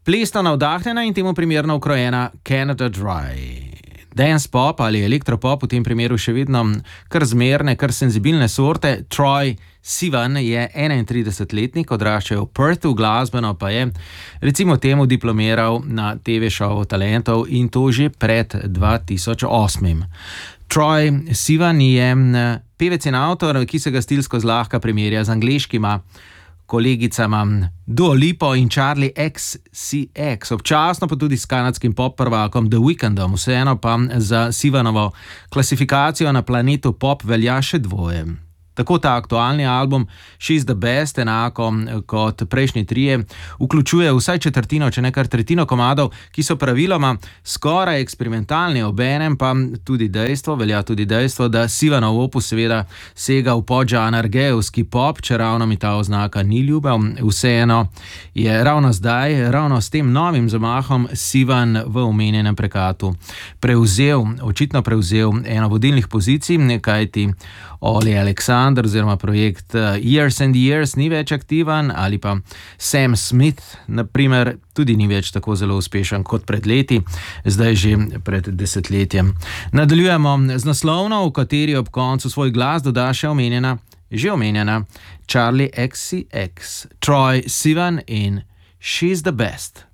Plesno navdahnjena in temu primerno ukrojena Canada Dry. Dance pop ali elektropop, v tem primeru še vedno kar zmerne, kar senzibilne sorte. Troye Sivan je 31-letnik, odrašča v Perthu, glasbeno pa je recimo temu diplomiral na TV šovu Talentov in to že pred 2008. Troye Sivan je pevec in avtor, ki se ga stilsko zlahka primerja z angleškima kolegicama Dua Lipo in Charli XCX, občasno pa tudi s kanadskim pop prvakom The Weekndom, vseeno pa za Sivanovo klasifikacijo na planetu pop velja še dvoje. Tako ta aktualni album She's the Best, enako kot prejšnji trije, vključuje vsaj četrtino, če ne kar tretjino komadov, ki so praviloma skoraj eksperimentalni, obenem pa velja tudi dejstvo, da Sivanov opus seveda sega v podžanr gejevski pop, če ravno mi ta oznaka ni ljubev. Vseeno je ravno zdaj, ravno s tem novim zamahom Sivan v omenjenem prekatu očitno prevzel eno vodilnih pozicij, kajti Oli Alexander oziroma projekt Years and Years ni več aktiven, ali pa Sam Smith, naprimer, tudi ni več tako zelo uspešen kot pred leti, zdaj že pred desetletjem. Nadaljujemo z naslovno, v kateri ob koncu svoj glas doda še že omenjena Charli XCX, Troye Sivan in She's the Best.